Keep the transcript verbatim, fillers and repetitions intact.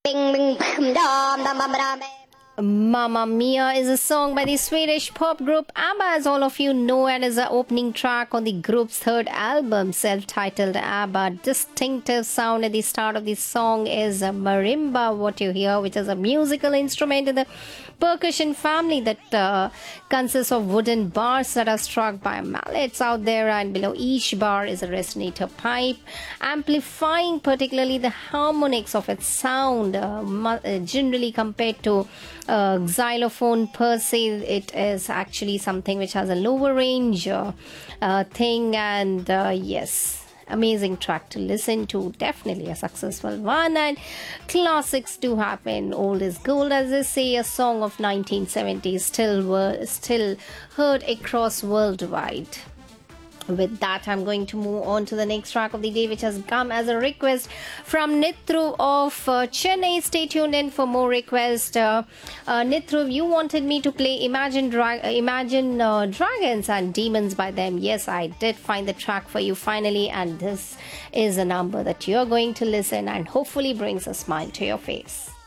Bing, bing, bam, dam, dam, dam, dam. Mamma Mia is a song by the Swedish pop group ABBA, as all of you know, and is the opening track on the group's third album, self-titled ABBA. Distinctive sound at the start of the song is a marimba, what you hear, which is a musical instrument in the percussion family that uh, consists of wooden bars that are struck by mallets out there, and below each bar is a resonator pipe, amplifying particularly the harmonics of its sound, uh, mu- generally compared to uh, xylophone per se. It is actually something which has a lower range uh, uh, thing, and uh, yes, amazing track to listen to, definitely a successful one. And classics do happen, old is gold, as they say. A song of nineteen seventies still were still heard across worldwide. With that, I'm going to move on to the next track of the day, which has come as a request from Nithru of uh, Chennai. Stay tuned in for more requests. Uh, uh, Nithru, you wanted me to play Imagine, Dra- Imagine uh, Dragons and Demons by them. Yes, I did find the track for you finally, and this is a number that you're going to listen and hopefully brings a smile to your face.